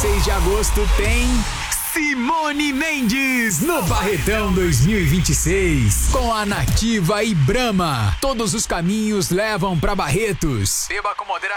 16 de agosto tem Simone Mendes no Barretão 2026 com a Nativa e Brahma. Todos os caminhos levam pra Barretos. Beba com moderação.